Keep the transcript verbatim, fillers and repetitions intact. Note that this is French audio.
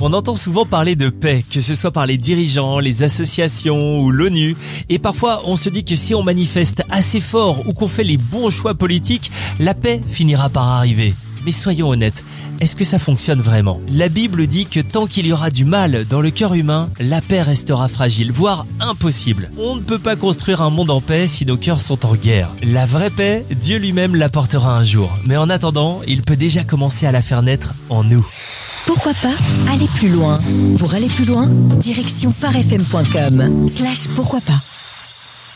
On entend souvent parler de paix, que ce soit par les dirigeants, les associations ou l'ONU. Et parfois, on se dit que si on manifeste assez fort ou qu'on fait les bons choix politiques, la paix finira par arriver. Mais soyons honnêtes, est-ce que ça fonctionne vraiment ? La Bible dit que tant qu'il y aura du mal dans le cœur humain, la paix restera fragile, voire impossible. On ne peut pas construire un monde en paix si nos cœurs sont en guerre. La vraie paix, Dieu lui-même l'apportera un jour. Mais en attendant, il peut déjà commencer à la faire naître en nous. Pourquoi pas aller plus loin ? Pour aller plus loin, direction phare f m point com slash pourquoi pas.